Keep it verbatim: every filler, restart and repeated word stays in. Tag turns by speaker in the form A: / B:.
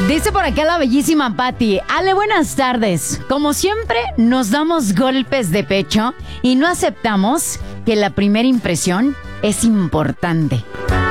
A: Dice por acá la bellísima Patti. Ale, buenas tardes. Como siempre, nos damos golpes de pecho y no aceptamos que la primera impresión es importante.